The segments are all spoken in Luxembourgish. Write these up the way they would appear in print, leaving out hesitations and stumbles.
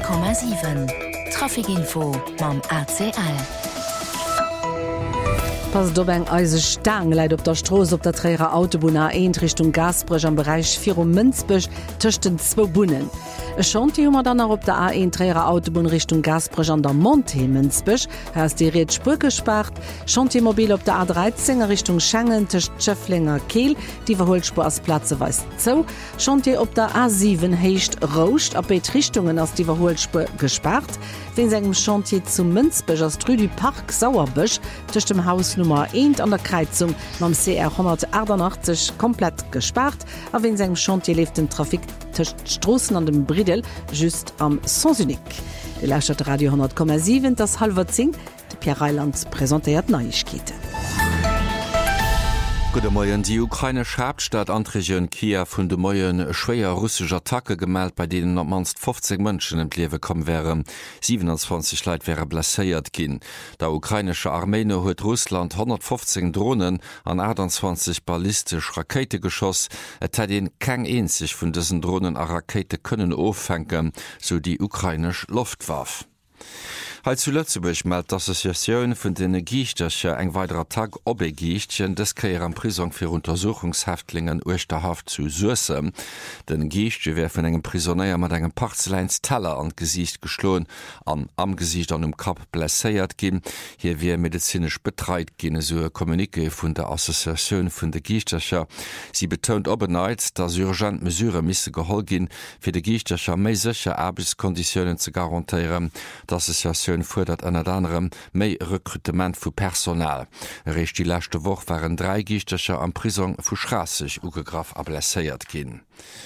100,7 Trafikinfo mam ACL. Pass do eng eise Stang leit op der Stroos op der Träger Autobahn A1 Richtung Gasbrech am Bereich 4 Münzbech tëchten 2 Bunnen. E Chantier dann op der A1 Träger Autobahn Richtung Gasbrech an der Monte Münzbech, ass die Reet Spur gespart, Chantiermobil op der A13 Richtung Schengen techt Schöfflinger Kehl, die Verholspur as Platze weist zo. Chantier op der A7 heicht Roust, op beet Richtungen ass die Verholspur gespart. Wegen segem Chantier zu Münzbech ass Trüdi Park Sauerbech techt dem Haus Nummer 1 an der Kreizung mam CR 188 komplett gespart, a wegen segem Chantier lief den Trafik techt Strossen an dem Bridel just am Sens-Unique. De Lächert Radio 100,7 das halber10, de Pierre Reiland präsentiert Neuigkeiten. Gute Morgen. Die ukrainische Hauptstadt Antrigen Kiew vun de Moien schwéier russische Attacke gemeldet, bei denen noch manst 50 Menschen im Leben kommen wären. 27 Leute wären blessiert gin. Der ukrainische Armee huet Russland 115 Drohnen an 28 ballistisch Rakete geschoss. Et hat den keng einzig von diesen Drohnen a Rakete können aufhängen, so die ukrainische Luftwaffe. Heute zu Lützeburg meldet d'Assoziatioun vun den Giichtercher eng weiterer Tag Obegiichtchen des Kreier an Prison fir Untersuchungshäftlingen Uechterhaft zu Susse. Den Giichtje wär vun engem Prisonnéier mat engem Partzeleins Teller an Gesicht geschloen, am Gesicht an Kap blesséiert gin. Hier wie medizinisch betreit gene so e Kommunike vun der Assoziatioun vun de Giichtercher. Sie betont obeneit, dass urgent Mesure misse gehol gin, fir de Giichtercher méi secher Arbeitskonditionen zu garantieren. D'Assoziatioun fordert an anderem méi Rekrutement vu Personal. Recht die letzte Woche waren 3 Giichtercher am Prison vu Strassig ugegraf a blesséiert gin.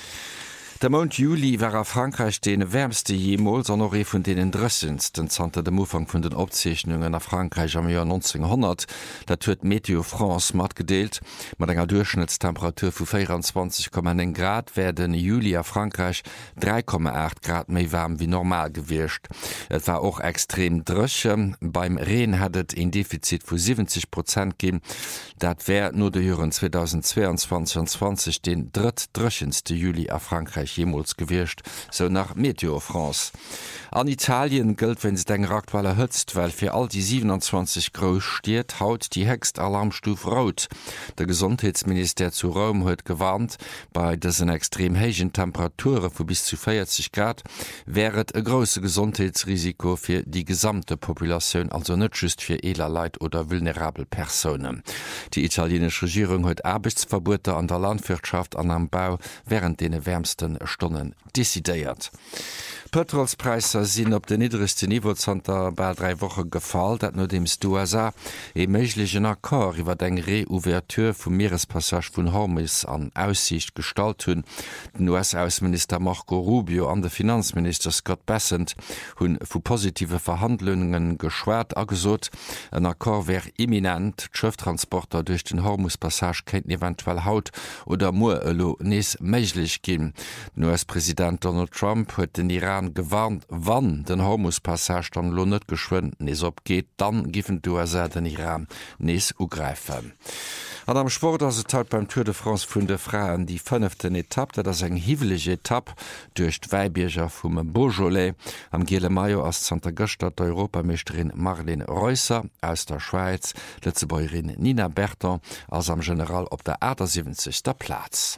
Der Monat Juli war a Frankreich den wärmste jemals an noch vun denen dressensten zante dem Ufang vun den Opzeichnungen a Frankreich am Jahr 1900. Dat huet Meteo France mat gedeelt. Mat enger Durchschnittstemperatur vu 24,1 Grad werden Juli a Frankreich 3,8 Grad méi warm wie normal gewircht. Et war auch extrem dröche. Beim Regen hatt ein Defizit vu 70% gin. Dat wär nur de Jahren 2022 und 20 den drittdröchendste Juli a Frankreich jemals gewircht, so nach Meteo France. An Italien gilt, wenn es den aktuelle hützt, weil für all die 27 Groß steht, haut die höchste Alarmstufe rot. Der Gesundheitsminister zu Rom hat gewarnt, bei diesen extrem hohen Temperaturen von bis zu 40 Grad wäre ein großes Gesundheitsrisiko für die gesamte Population, also nicht just für edler Leute oder vulnerable Personen. Die italienische Regierung hat Arbeitsverbote an der Landwirtschaft an am Bau während den wärmsten Stunden dezidiert. Petrolspreise sind op de niedrigste Niveau bei 3 Wochen gefallen, dat nur dem USA e möglichen Akkord iwwer deng Reouverture vum Meerespassage vun Hormuz an Aussicht gestalt hun. Den US-Außenminister Marco Rubio an der Finanzminister Scott Bessent hunn vu positive Verhandlungen geschwert agesot. Ein Akkord wär imminent. Schëfttransporter durch den Hormuz-Passage könnten eventuell haut oder moelo nees möglich gin. Den US-Präsident Donald Trump huet den Iran gewarnt, wann den Hormuz-Passage dann lo net geschwind nees opgeht, dann giffen du den Iran nees ugreifen. An am Sport as teilt beim Tour de France vun de Frauen die 5. Etappe, dat eng hivelige Etappe durch d'Weibierger vum Beaujolais. Am Gele Mayo as Santa Göstadt Europameisterin Marlene Reusser aus der Schweiz, Letzebäuerin Nina Berton als am General op der 70. Platz.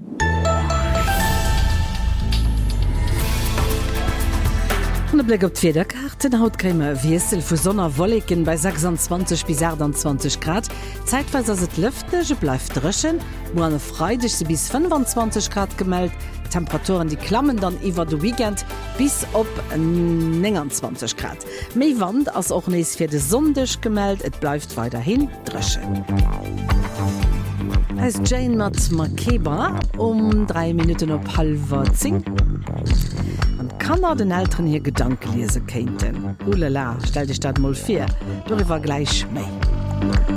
Der Blick op d'Federkarten hautcreme Wiesel vu Sonnerwolleken bei 26 bis 28 Grad. Zeitweise as et lüftnege bleif dreschen, mo an Freitag se bis 25 Grad gemeldet. Temperaturen die klammen dann iwwer de Weekend bis op 29 Grad. Mei Wand as och nees fir de Sonndech gemeldet, et bleifft weiterhin dreschen. Heißt Jane mat Makeba 3 Minuten op 9:30. Und kann er den Eltern hier Gedanken lesen könnten? Ulala, stell dich das mal vor. Darüber gleich mehr.